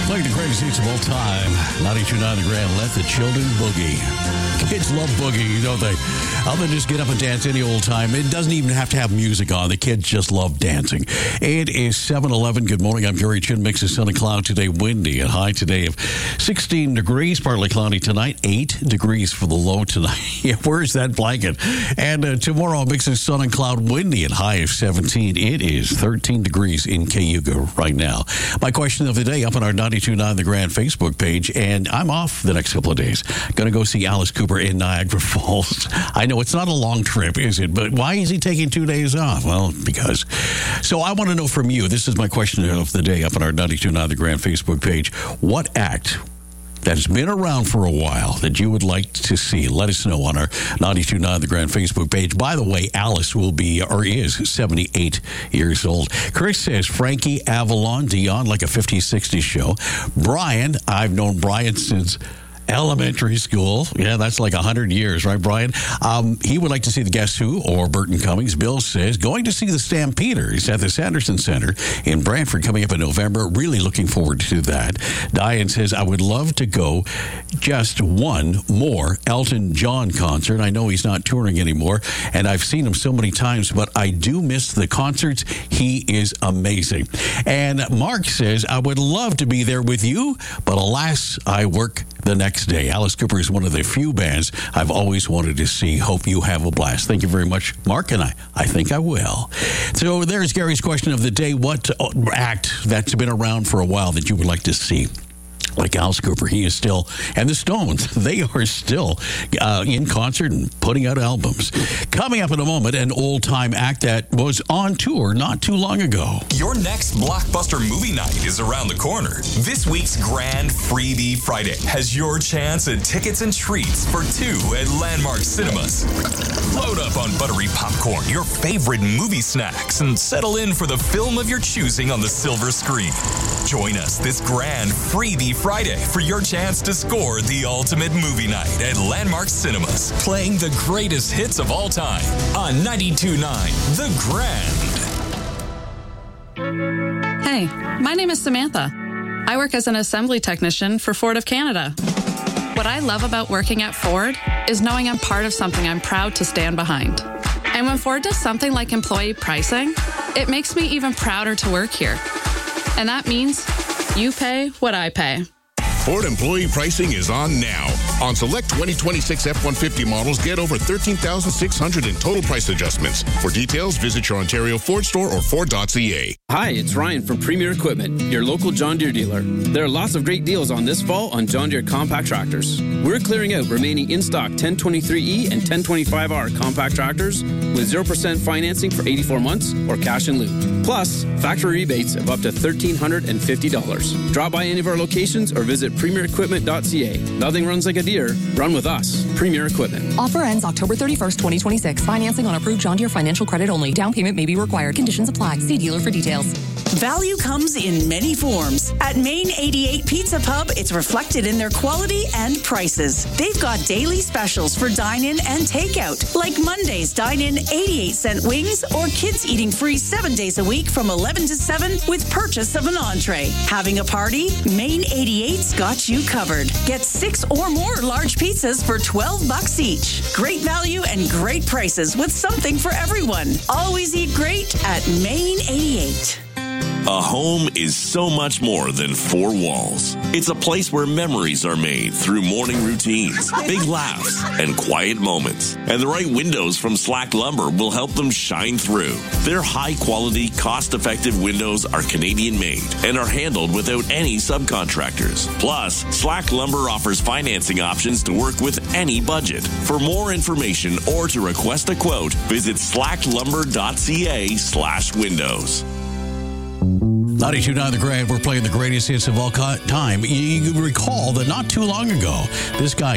Playing the greatest hits of all time. 92.9 The Grand. Let the children boogie. Kids love boogie, don't they? Other than just get up and dance any old time. It doesn't even have to have music on. The kids just love dancing. It is 7:11. Good morning. I'm Gary Chin. Mix of sun and cloud today. Windy. A high today of 16 degrees. Partly cloudy tonight. 8 degrees for the low tonight. Yeah, where's that blanket? And tomorrow, mix of sun and cloud. Windy and high of 17. It is 13 degrees in Cayuga right now. My question of the day up on our 92.9 The Grand Facebook page. And I'm off the next couple of days. Going to go see Alice Cooper in Niagara Falls. I know it's not a long trip, is it? But why is he taking 2 days off? Well, because. So I want to know from you, this is my question of the day up on our 92.9 The Grand Facebook page. What act that has been around for a while that you would like to see? Let us know on our 92.9 The Grand Facebook page. By the way, Alice will be, or is, 78 years old. Chris says Frankie Avalon, Dion, like a 50s, 60s show. Brian, I've known Brian since elementary school. Yeah, that's like 100 years, right, Brian? He would like to see the Guess Who or Burton Cummings. Bill says going to see the Stampeders at the Sanderson Center in Brantford coming up in November. Really looking forward to that. Diane says, I would love to go just one more Elton John concert. I know he's not touring anymore, and I've seen him so many times, but I do miss the concerts. He is amazing. And Mark says, I would love to be there with you, but alas, I work the next day. Alice Cooper is one of the few bands I've always wanted to see. Hope you have a blast. Thank you very much, Mark, and I think I will. So there's Gary's question of the day. What act that's been around for a while that you would like to see? Like Alice Cooper, he is still, and the Stones, they are still in concert and putting out albums. Coming up in a moment, an old-time act that was on tour not too long ago. Your next blockbuster movie night is around the corner. This week's Grand Freebie Friday has your chance at tickets and treats for two at Landmark Cinemas. Load up on buttery popcorn, your favorite movie snacks, and settle in for the film of your choosing on the silver screen. Join us this Grand Freebie Friday for your chance to score the ultimate movie night at Landmark Cinemas, playing the greatest hits of all time on 92.9 The Grand. Hey, my name is Samantha. I work as an assembly technician for Ford of Canada. What I love about working at Ford is knowing I'm part of something I'm proud to stand behind. And when Ford does something like employee pricing, it makes me even prouder to work here. And that means you pay what I pay. Ford employee pricing is on now. On select 2026 F-150 models, get over $13,600 in total price adjustments. For details, visit your Ontario Ford store or Ford.ca. Hi, it's Ryan from Premier Equipment, your local John Deere dealer. There are lots of great deals on this fall on John Deere compact tractors. We're clearing out remaining in-stock 1023E and 1025R compact tractors with 0% financing for 84 months or cash in lieu. Plus, factory rebates of up to $1,350. Drop by any of our locations or visit premierequipment.ca. Nothing runs like a Deere. Run with us. Premier Equipment. Offer ends October 31st, 2026. Financing on approved John Deere financial credit only. Down payment may be required. Conditions apply. See dealer for details. Value comes in many forms. At Main 88 Pizza Pub, it's reflected in their quality and prices. They've got daily specials for dine-in and takeout, like Monday's dine-in 88-cent wings or kids eating free 7 days a week from 11 to 7 with purchase of an entree. Having a party? Main 88's got you covered. Get 6 or more large pizzas for $12 each. Great value and great prices with something for everyone. Always eat great at Main 88. A home is so much more than four walls. It's a place where memories are made through morning routines, big laughs, and quiet moments. And the right windows from Slack Lumber will help them shine through. Their high-quality, cost-effective windows are Canadian-made and are handled without any subcontractors. Plus, Slack Lumber offers financing options to work with any budget. For more information or to request a quote, visit slacklumber.ca/windows. 92.9 The Grand, we're playing the greatest hits of all time. You recall that not too long ago, this guy